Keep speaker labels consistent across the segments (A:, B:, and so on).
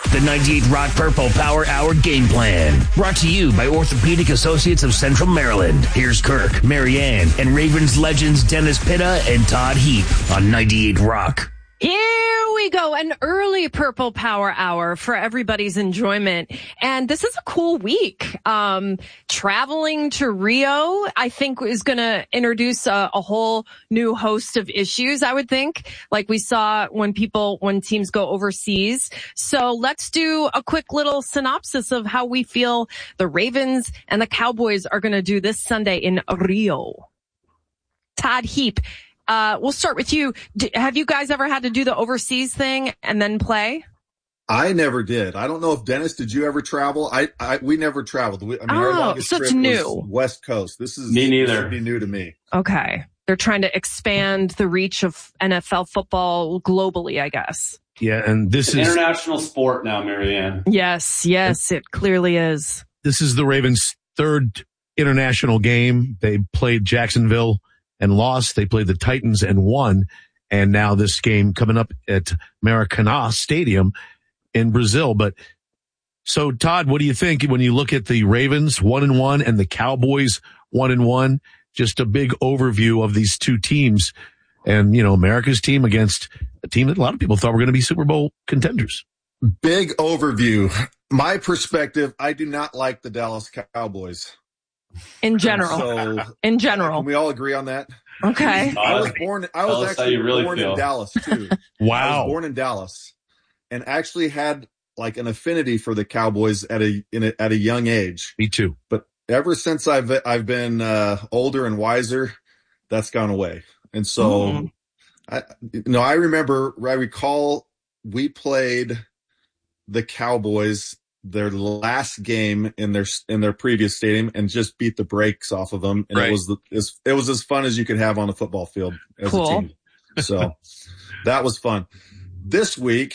A: The 98 Rock Purple Power Hour Game Plan. Brought to you by Orthopedic Associates of Central Maryland. Here's Kirk, Marianne, and Ravens legends Dennis Pitta and Todd Heap on 98 Rock.
B: Here we go, an early Purple Power Hour for everybody's enjoyment. And this is a cool week. Traveling to Rio, I think, is going to introduce a whole new host of issues, I would think, like we saw when teams go overseas. So let's do a quick little synopsis of how we feel the Ravens and the Cowboys are going to do this Sunday in Rio. Todd Heap. We'll start with you. Have you guys ever had to do the overseas thing and then play?
C: I never did. I don't know if Dennis, did you ever travel? We never traveled. Our longest trip was West Coast. This is
D: me neither.
C: This would be new to me.
B: Okay. They're trying to expand the reach of NFL football globally, I guess.
E: Yeah, and this is
D: international sport now, Marianne.
B: Yes, it clearly is.
E: This is the Ravens' third international game. They played Jacksonville and lost. They played the Titans and won. And now this game coming up at Maracanã Stadium in Brazil. But so Todd, what do you think when you look at the Ravens 1-1 and the Cowboys 1-1? Just a big overview of these two teams and, America's team against a team that a lot of people thought were going to be Super Bowl contenders.
C: Big overview. My perspective, I do not like the Dallas Cowboys.
B: In general.
C: Can we all agree on that?
B: Okay.
C: I was born in Dallas too.
E: Wow.
C: I was born in Dallas and actually had like an affinity for the Cowboys at a young age.
E: Me too.
C: But ever since I've been older and wiser, that's gone away. And so I recall we played the Cowboys their last game in their previous stadium and just beat the brakes off of them. And right. It was as fun as you could have on a football field as a team. So that was fun. This week,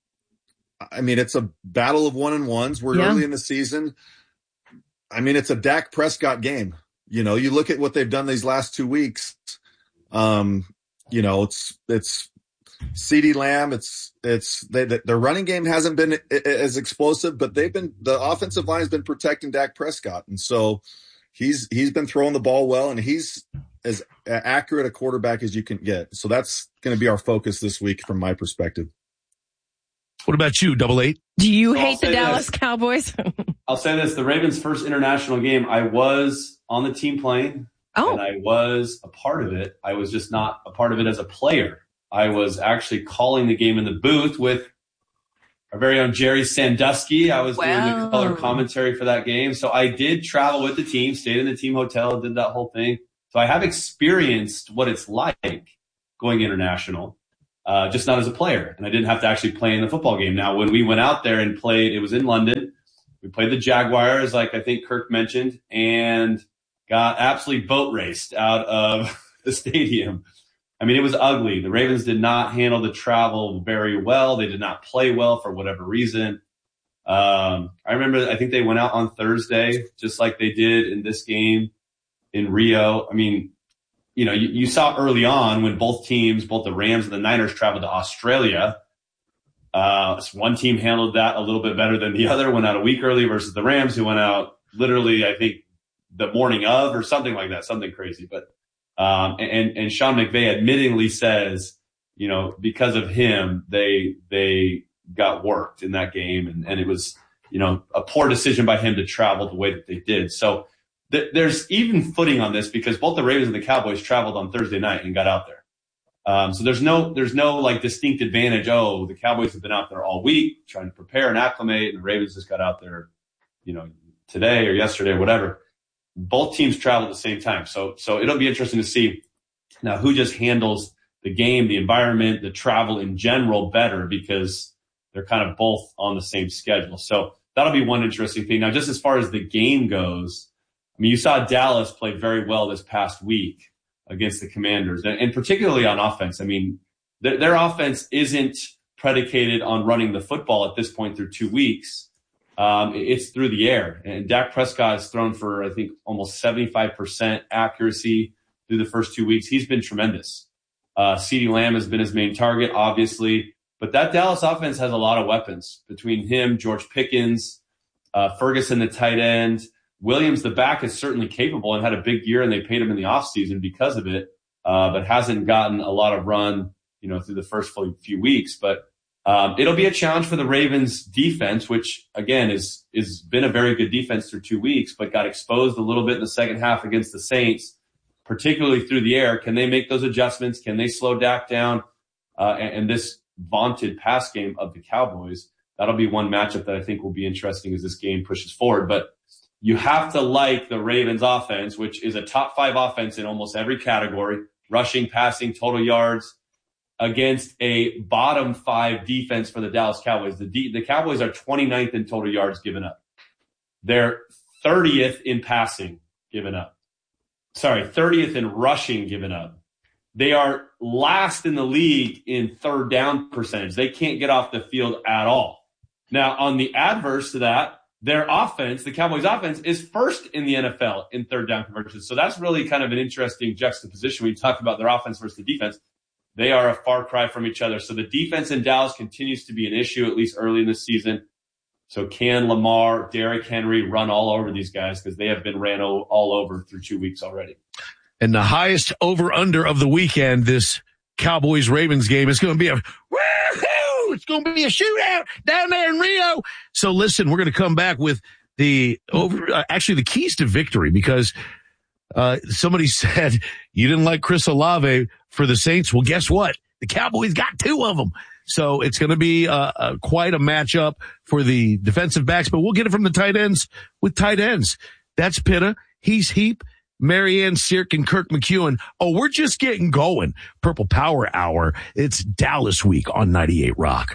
C: it's a battle of 1-1s. We're early in the season. It's a Dak Prescott game. You look at what they've done these last 2 weeks. It's CeeDee Lamb. Their running game hasn't been as explosive, but the offensive line has been protecting Dak Prescott. And so he's been throwing the ball well, and he's as accurate a quarterback as you can get. So that's going to be our focus this week from my perspective.
E: What about you, Double Eight?
B: Do you hate the Dallas Cowboys?
D: I'll say this. The Ravens' first international game, I was on the team plane, and I was a part of it. I was just not a part of it as a player. I was actually calling the game in the booth with our very own Jerry Sandusky. I was doing the color commentary for that game. So I did travel with the team, stayed in the team hotel, did that whole thing. So I have experienced what it's like going international, just not as a player. And I didn't have to actually play in the football game. Now, when we went out there and played, it was in London. We played the Jaguars, like I think Kirk mentioned, and got absolutely boat raced out of the stadium. It was ugly. The Ravens did not handle the travel very well. They did not play well for whatever reason. I remember, I think they went out on Thursday, just like they did in this game in Rio. You saw early on when both teams, both the Rams and the Niners, traveled to Australia. One team handled that a little bit better than the other, went out a week early versus the Rams, who went out literally, I think, the morning of or something like that, something crazy. But and Sean McVay admittingly says, because of him, they got worked in that game. And it was, a poor decision by him to travel the way that they did. So there's even footing on this because both the Ravens and the Cowboys traveled on Thursday night and got out there. So there's no like distinct advantage. Oh, the Cowboys have been out there all week trying to prepare and acclimate, and the Ravens just got out there, today or yesterday or whatever. Both teams travel at the same time. So it'll be interesting to see now who just handles the game, the environment, the travel in general better because they're kind of both on the same schedule. So that'll be one interesting thing. Now, just as far as the game goes, you saw Dallas play very well this past week against the Commanders, and particularly on offense. Their offense isn't predicated on running the football at this point through 2 weeks. It's through the air. And Dak Prescott has thrown for, I think, almost 75% accuracy through the first 2 weeks. He's been tremendous. CeeDee Lamb has been his main target, obviously. But that Dallas offense has a lot of weapons between him, George Pickens, Ferguson, the tight end. Williams, the back, is certainly capable and had a big year, and they paid him in the offseason because of it, but hasn't gotten a lot of run, through the first few weeks. But it'll be a challenge for the Ravens defense, which again is been a very good defense through 2 weeks, but got exposed a little bit in the second half against the Saints, particularly through the air. Can they make those adjustments? Can they slow Dak down? And this vaunted pass game of the Cowboys, that'll be one matchup that I think will be interesting as this game pushes forward. But you have to like the Ravens offense, which is a top 5 offense in almost every category, rushing, passing, total yards, against a bottom 5 defense for the Dallas Cowboys. The Cowboys are 29th in total yards given up. They're 30th in passing given up. 30th in rushing given up. They are last in the league in third down percentage. They can't get off the field at all. Now, on the adverse to that, their offense, the Cowboys offense, is first in the NFL in third down conversions. So that's really kind of an interesting juxtaposition when you talk about their offense versus the defense. They are a far cry from each other. So the defense in Dallas continues to be an issue, at least early in the season. So can Lamar, Derrick Henry run all over these guys? Because they have been ran all over through 2 weeks already.
E: And the highest over-under of the weekend, this Cowboys-Ravens game, is going to be a woohoo! It's going to be a shootout down there in Rio. So listen, we're going to come back with the keys to victory, because somebody said you didn't like Chris Olave for the Saints. Well, guess what? The Cowboys got 2 of them. So it's going to be quite a matchup for the defensive backs, but we'll get it from the tight ends with tight ends. That's Pitta. He's Heap. Marianne Sirk and Kirk McEwen. Oh, we're just getting going. Purple Power Hour. It's Dallas Week on 98 Rock.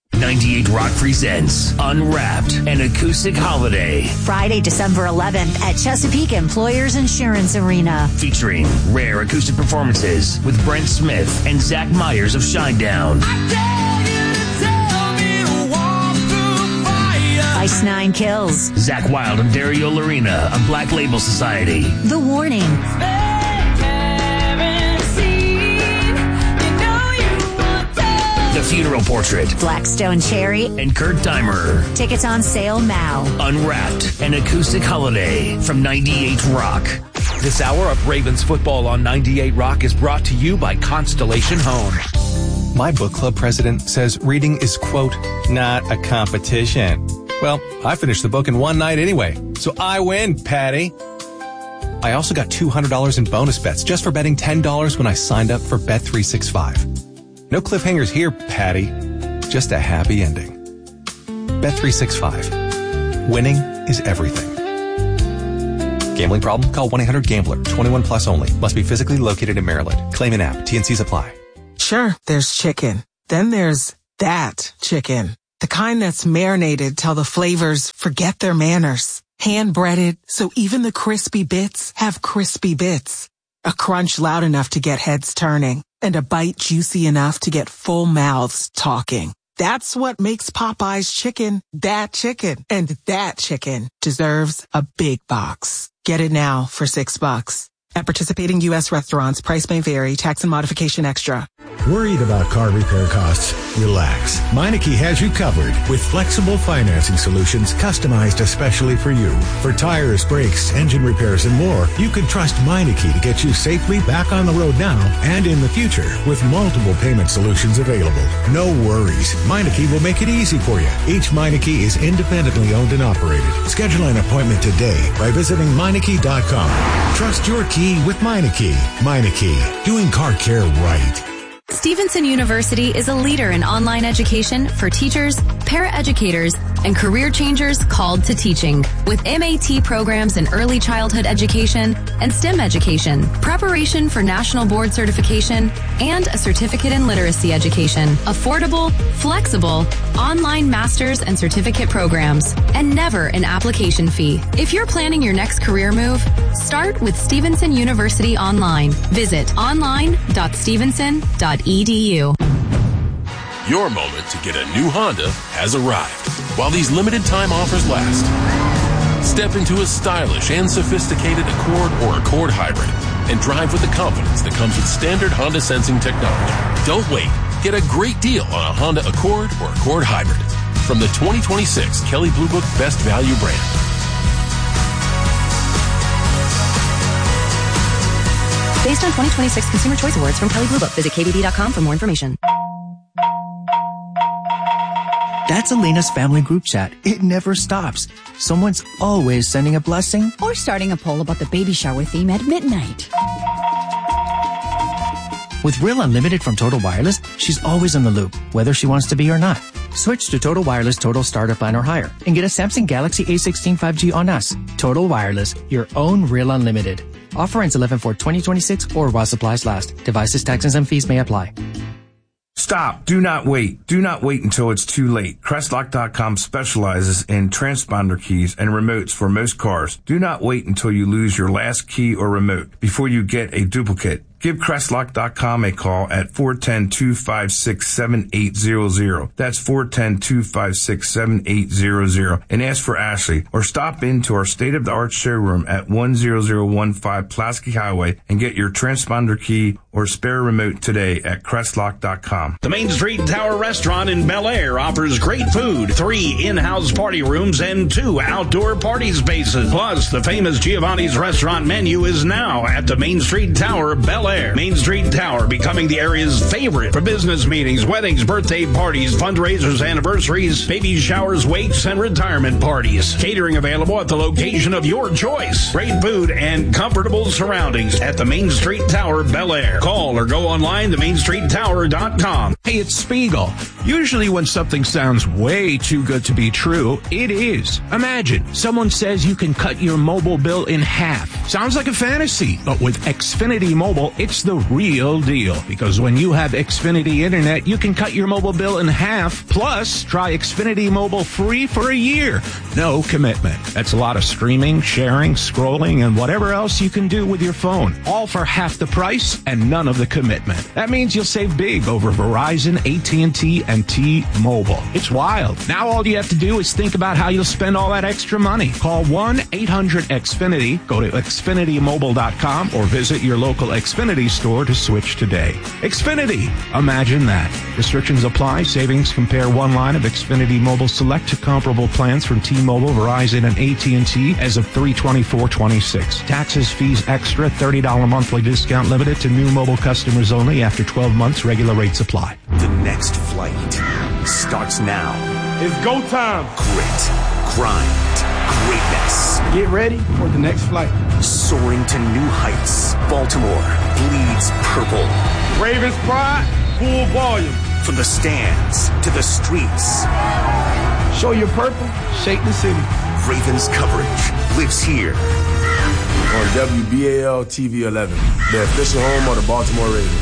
A: 98 Rock presents Unwrapped, an acoustic holiday.
F: Friday, December 11th at Chesapeake Employers Insurance Arena.
A: Featuring rare acoustic performances with Brent Smith and Zach Myers of Shinedown.
F: Ice Nine Kills.
A: Zach Wilde and Dario Lorena of Black Label Society.
F: The Warning.
A: The Funeral Portrait.
F: Blackstone Cherry.
A: And Kurt Dimer.
F: Tickets on sale now.
A: Unwrapped, an acoustic holiday from 98 Rock.
G: This hour of Ravens football on 98 Rock is brought to you by Constellation Home.
H: My book club president says reading is, quote, not a competition. Well, I finished the book in one night anyway, so I win, Patty. I also got $200 in bonus bets just for betting $10 when I signed up for Bet365. No cliffhangers here, Patty. Just a happy ending. Bet365. Winning is everything. Gambling problem? Call 1-800-GAMBLER. 21 plus only. Must be physically located in Maryland. Claim in app. T&Cs apply.
I: Sure, there's chicken. Then there's that chicken. The kind that's marinated till the flavors forget their manners. Hand-breaded, so even the crispy bits have crispy bits. A crunch loud enough to get heads turning. And a bite juicy enough to get full mouths talking. That's what makes Popeye's chicken that chicken. And that chicken deserves a big box. Get it now for $6. At participating U.S. restaurants, price may vary, tax and modification extra.
J: Worried about car repair costs? Relax. Meineke has you covered with flexible financing solutions customized especially for you. For tires, brakes, engine repairs, and more, you can trust Meineke to get you safely back on the road now and in the future with multiple payment solutions available. No worries. Meineke will make it easy for you. Each Meineke is independently owned and operated. Schedule an appointment today by visiting Meineke.com. Trust your key with Meineke. Meineke, doing car care right.
K: Stevenson University is a leader in online education for teachers, paraeducators, and career changers called to teaching. With MAT programs in early childhood education and STEM education, preparation for national board certification, and a certificate in literacy education. Affordable, flexible, online master's and certificate programs, and never an application fee. If you're planning your next career move, start with Stevenson University Online. Visit online.stevenson.edu.
L: Your moment to get a new Honda has arrived. While these limited time offers last, step into a stylish and sophisticated Accord or Accord Hybrid and drive with the confidence that comes with standard Honda sensing technology. Don't wait. Get a great deal on a Honda Accord or Accord Hybrid from the 2026 Kelley Blue Book Best Value brand.
K: Based on 2026 Consumer Choice Awards from Kelley Blue Book. Visit KBB.com for more information.
M: That's Elena's family group chat. It never stops. Someone's always sending a blessing
N: or starting a poll about the baby shower theme at midnight.
M: With Real Unlimited from Total Wireless, she's always in the loop, whether she wants to be or not. Switch to Total Wireless Total Starter Plan or higher and get a Samsung Galaxy A16 5G on us. Total Wireless, your own Real Unlimited. Offer ends 11/4/2026 or while supplies last. Devices, taxes, and fees may apply.
O: Stop. Do not wait. Do not wait until it's too late. Crestlock.com specializes in transponder keys and remotes for most cars. Do not wait until you lose your last key or remote before you get a duplicate. Give Crestlock.com a call at 410-256-7800. That's 410-256-7800 and ask for Ashley, or stop into our state-of-the-art showroom at 10015 Pulaski Highway and get your transponder key or spare remote today at Crestlock.com.
P: The Main Street Tower Restaurant in Bel Air offers great food, 3 in-house party rooms, and 2 outdoor party spaces. Plus, the famous Giovanni's restaurant menu is now at the Main Street Tower, Bel Air. Main Street Tower becoming the area's favorite for business meetings, weddings, birthday parties, fundraisers, anniversaries, baby showers, wakes, and retirement parties. Catering available at the location of your choice. Great food and comfortable surroundings at the Main Street Tower, Bel Air. Call or go online to mainstreettower.com.
Q: Hey, it's Spiegel. Usually when something sounds way too good to be true, it is. Imagine someone says you can cut your mobile bill in half. Sounds like a fantasy, but with Xfinity Mobile, it's the real deal. Because when you have Xfinity Internet, you can cut your mobile bill in half. Plus, try Xfinity Mobile free for a year. No commitment. That's a lot of streaming, sharing, scrolling, and whatever else you can do with your phone. All for half the price and none of the commitment. That means you'll save big over Verizon, AT&T, and T-Mobile. It's wild. Now all you have to do is think about how you'll spend all that extra money. Call 1-800-XFINITY, go to XfinityMobile.com, or visit your local Xfinity store to switch today. Xfinity. Imagine that. Restrictions apply. Savings compare one line of Xfinity Mobile Select to comparable plans from T-Mobile, Verizon, and AT&T as of 3/24/26. Taxes, fees extra, $30 monthly discount limited to new mobile customers only. After 12 months, regular rates apply.
R: The next flight starts now.
S: It's go time.
R: Grit, grind, greatness.
S: Get ready for the next flight.
R: Soaring to new heights. Baltimore bleeds purple.
S: Ravens pride, full volume.
R: From the stands to the streets.
S: Show your purple, shake the city.
R: Ravens coverage lives here.
T: On WBAL TV 11, the official home of the Baltimore Ravens.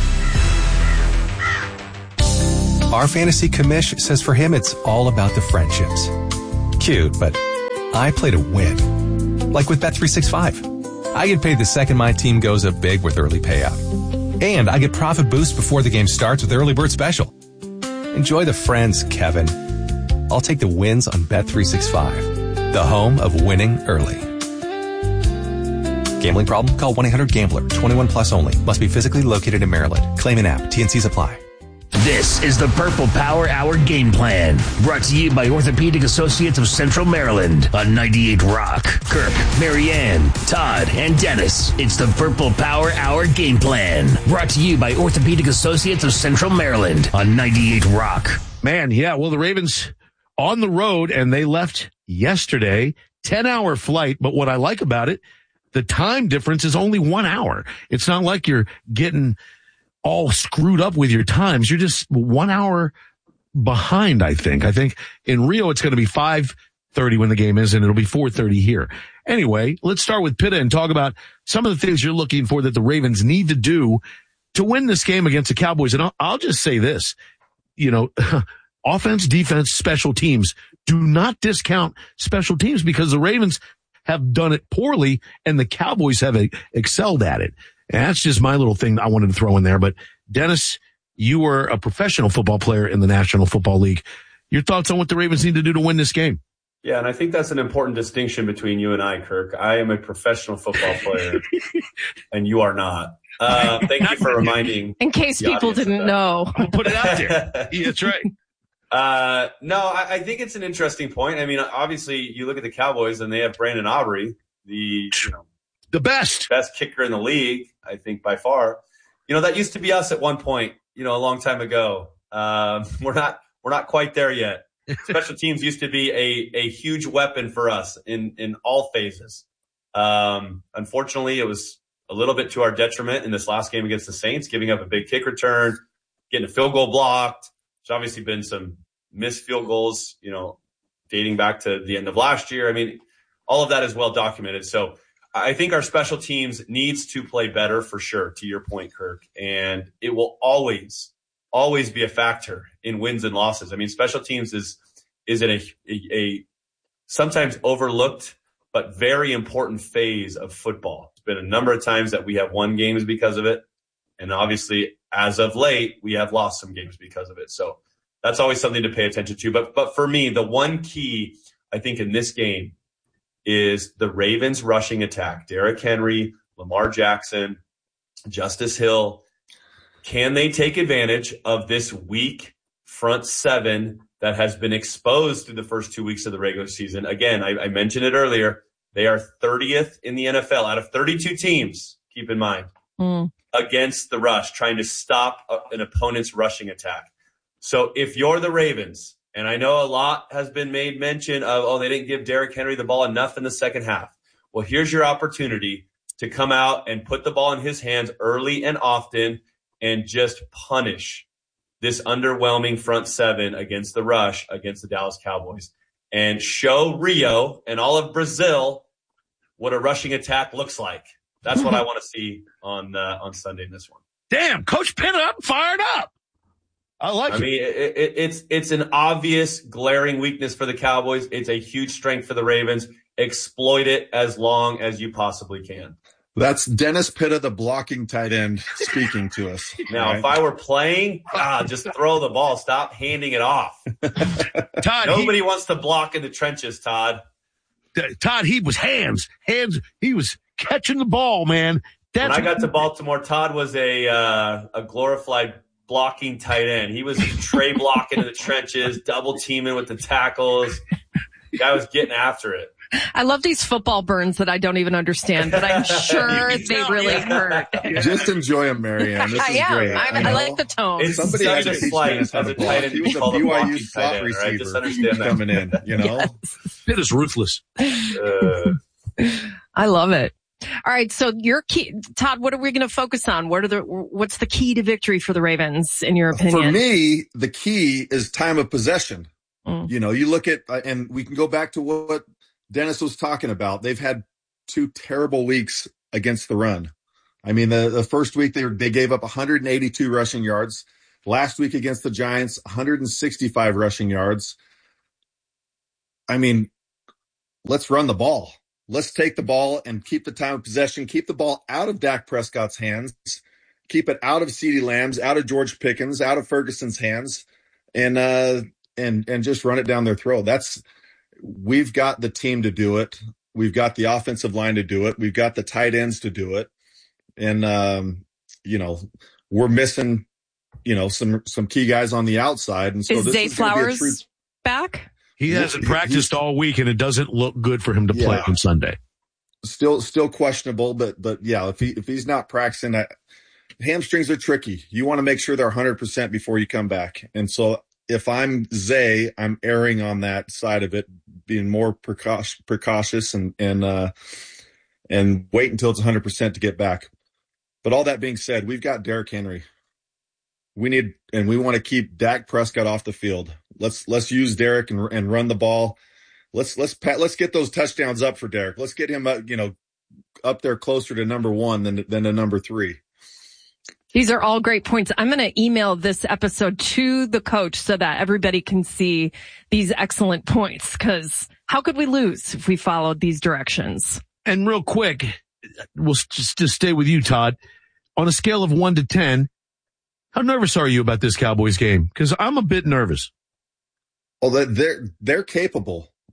H: Our fantasy commish says for him it's all about the friendships. Cute, but I play to win. Like with Bet365. I get paid the second my team goes up big with early payout. And I get profit boost before the game starts with Early Bird Special. Enjoy the friends, Kevin. I'll take the wins on Bet365. The home of winning early. Gambling problem? Call 1-800-GAMBLER. 21 plus only. Must be physically located in Maryland. Claim an app. T&Cs apply.
A: This is the Purple Power Hour Game Plan, brought to you by Orthopedic Associates of Central Maryland on 98 Rock. Kirk, Marianne, Todd, and Dennis. It's the Purple Power Hour Game Plan, brought to you by Orthopedic Associates of Central Maryland on 98 Rock.
E: Man, yeah, well, the Ravens on the road, and they left yesterday, 10-hour flight, but what I like about it, the time difference is only 1 hour. It's not like you're getting all screwed up with your times. You're just 1 hour behind, I think. I think in Rio, it's going to be 5:30 when the game is, and it'll be 4:30 here. Anyway, let's start with Pitta and talk about some of the things you're looking for that the Ravens need to do to win this game against the Cowboys. And I'll just say this, offense, defense, special teams. Do not discount special teams because the Ravens have done it poorly and the Cowboys have excelled at it. And that's just my little thing I wanted to throw in there. But Dennis, you were a professional football player in the National Football League. Your thoughts on what the Ravens need to do to win this game?
D: Yeah, and I think that's an important distinction between you and I, Kirk. I am a professional football player, and you are not. Thank you for reminding.
B: In case people didn't know.
E: I'll put it out there. Yeah, that's right.
D: No, I think it's an interesting point. I mean, obviously, you look at the Cowboys, and they have Brandon Aubrey, the
E: best
D: kicker in the league, I think, by far. That used to be us at one point, a long time ago. We're not quite there yet. Special teams used to be a huge weapon for us in all phases. Unfortunately, it was a little bit to our detriment in this last game against the Saints, giving up a big kick return, getting a field goal blocked. There's obviously been some missed field goals, dating back to the end of last year. I mean, all of that is well documented. So I think our special teams needs to play better for sure, to your point, Kirk. And it will always be a factor in wins and losses. I mean, special teams is in a sometimes overlooked but very important phase of football. It's been a number of times that we have won games because of it. And obviously, as of late, we have lost some games because of it. So that's always something to pay attention to. But for me, the one key, I think, in this game is the Ravens rushing attack. Derrick Henry, Lamar Jackson, Justice Hill. Can they take advantage of this weak front seven that has been exposed through the first 2 weeks of the regular season? Again, I mentioned it earlier. They are 30th in the NFL out of 32 teams, keep in mind, against the rush, trying to stop an opponent's rushing attack. So if you're the Ravens, and I know a lot has been made mention of, they didn't give Derrick Henry the ball enough in the second half. Well, here's your opportunity to come out and put the ball in his hands early and often and just punish this underwhelming front seven against the rush against the Dallas Cowboys and show Rio and all of Brazil what a rushing attack looks like. That's what I want to see on Sunday in this one.
E: Damn, Coach Pitt, I'm fired up. I
D: mean, it's an obvious glaring weakness for the Cowboys. It's a huge strength for the Ravens. Exploit it as long as you possibly can.
C: That's Dennis Pitta, the blocking tight end, speaking to us.
D: Now, If I were playing, just throw the ball. Stop handing it off.
E: Todd,
D: nobody wants to block in the trenches, Todd.
E: Todd, he was hands. He was catching the ball, man.
D: When I got to Baltimore, Todd was a glorified blocking tight end. He was tray blocking in the trenches, double teaming with the tackles. The guy was getting after it.
B: I love these football burns that I don't even understand, but I'm sure they really hurt.
C: Just enjoy them, Marianne. This is great.
B: I like the tone.
D: It's somebody had to slight as a tight end.
C: He was a BYU slot receiver. Right? Just understand that. Coming in,
E: It is ruthless.
B: I love it. All right, so your key, Todd, what are we going to focus on? What's the key to victory for the Ravens, in your opinion?
C: For me, the key is time of possession. You look at, and we can go back to what Dennis was talking about. They've had 2 terrible weeks against the run. I mean, the first week they gave up 182 rushing yards. Last week against the Giants, 165 rushing yards. I mean, let's run the ball. Let's take the ball and keep the time of possession, keep the ball out of Dak Prescott's hands, keep it out of CeeDee Lamb's, out of George Pickens, out of Ferguson's hands, and just run it down their throat. We've got the team to do it. We've got the offensive line to do it. We've got the tight ends to do it. And, we're missing, some key guys on the outside. And so
B: is Zay Flowers back?
E: He hasn't practiced all week, and it doesn't look good for him to play on Sunday.
C: Still questionable, but yeah, if he's not practicing, hamstrings are tricky. You want to make sure they're 100% before you come back. And so if I'm Zay, I'm erring on that side of it, being more precautious and wait until it's 100% to get back. But all that being said, we've got Derrick Henry. We want to keep Dak Prescott off the field. Let's use Derrick and run the ball. Let's get those touchdowns up for Derrick. Let's get him up there closer to number 1 than to number 3.
B: These are all great points. I'm going to email this episode to the coach so that everybody can see these excellent points, because how could we lose if we followed these directions?
E: And real quick, we'll just stay with you, Todd. On a scale of 1 to 10, how nervous are you about this Cowboys game? Because I'm a bit nervous.
C: Well, they're capable.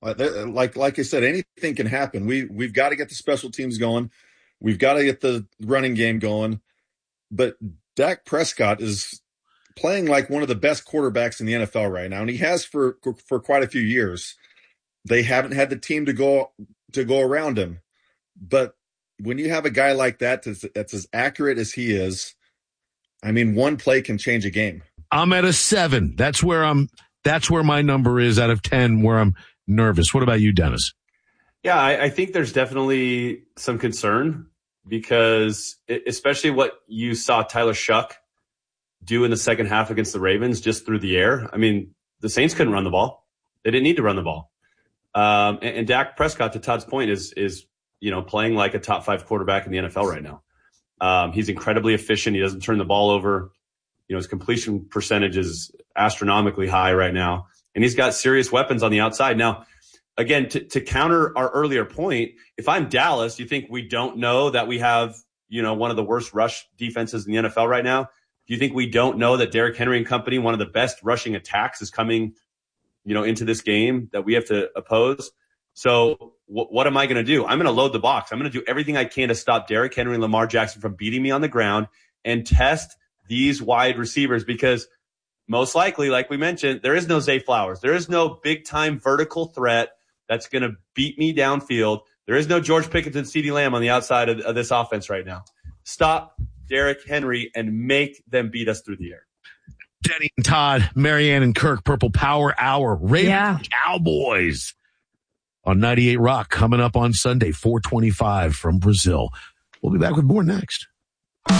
C: Like I said, anything can happen. We've got to get the special teams going. We've got to get the running game going. But Dak Prescott is playing like one of the best quarterbacks in the NFL right now, and he has for quite a few years. They haven't had the team to go around him. But when you have a guy like that that's as accurate as he is, I mean, one play can change a game.
E: I'm at a 7. That's where my number is out of 10, where I'm nervous. What about you, Dennis?
D: Yeah, I think there's definitely some concern because especially what you saw Tyler Shuck do in the second half against the Ravens just through the air. I mean, the Saints couldn't run the ball. They didn't need to run the ball. And Dak Prescott, to Todd's point, is playing like a top 5 quarterback in the NFL right now. He's incredibly efficient. He doesn't turn the ball over. His completion percentage is astronomically high right now. And he's got serious weapons on the outside. Now, again, to counter our earlier point, if I'm Dallas, you think we don't know that we have, one of the worst rush defenses in the NFL right now? Do you think we don't know that Derrick Henry and company, one of the best rushing attacks, is coming, into this game that we have to oppose? So what am I going to do? I'm going to load the box. I'm going to do everything I can to stop Derrick Henry and Lamar Jackson from beating me on the ground and test these wide receivers, because most likely, like we mentioned, there is no Zay Flowers. There is no big-time vertical threat that's going to beat me downfield. There is no George Pickens and CeeDee Lamb on the outside of this offense right now. Stop Derrick Henry and make them beat us through the air.
E: Denny and Todd, Marianne and Kirk, Purple Power Hour, Ravens Cowboys on 98 Rock coming up on Sunday, 4:25 from Brazil. We'll be back with more next.